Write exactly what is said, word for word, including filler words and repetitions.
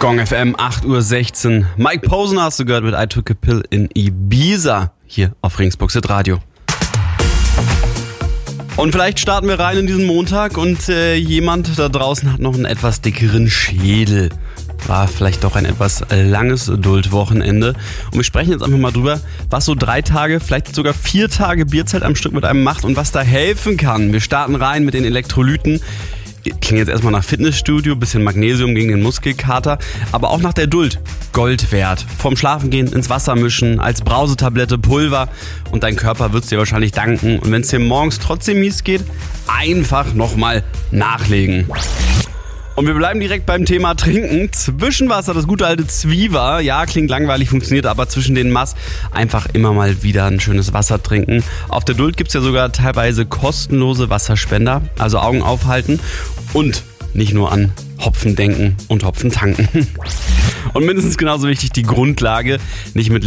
Gong F M, acht Uhr sechzehn. Mike Posner hast du gehört mit I Took a Pill in Ibiza hier auf Regensburg Hit Radio. Und vielleicht starten wir rein in diesen Montag und äh, jemand da draußen hat noch einen etwas dickeren Schädel. War vielleicht doch ein etwas langes Duldwochenende. Und wir sprechen jetzt einfach mal drüber, was so drei Tage, vielleicht sogar vier Tage Bierzeit am Stück mit einem macht und was da helfen kann. Wir starten rein mit den Elektrolyten. Klingt jetzt erstmal nach Fitnessstudio, bisschen Magnesium gegen den Muskelkater, aber auch nach der Duld. Gold wert. Vorm Schlafengehen ins Wasser mischen, als Brausetablette, Pulver und dein Körper wird's dir wahrscheinlich danken. Und wenn es dir morgens trotzdem mies geht, einfach nochmal nachlegen. Und wir bleiben direkt beim Thema Trinken. Zwischenwasser, das gute alte Zwiever. Ja, klingt langweilig, funktioniert aber zwischen den Mass. Einfach immer mal wieder ein schönes Wasser trinken. Auf der Duld gibt's ja sogar teilweise kostenlose Wasserspender. Also Augen aufhalten und nicht nur an Hopfen denken und Hopfen tanken. Und mindestens genauso wichtig die Grundlage. Nicht mit